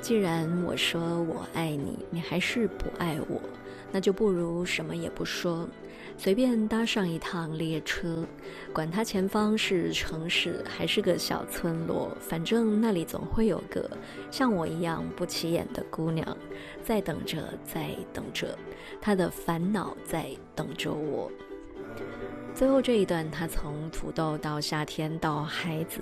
既然我说我爱你，你还是不爱我，那就不如什么也不说，随便搭上一趟列车，管它前方是城市还是个小村落，反正那里总会有个像我一样不起眼的姑娘，在等着，在等着，她的烦恼在等着我。最后这一段，他从土豆到夏天到孩子，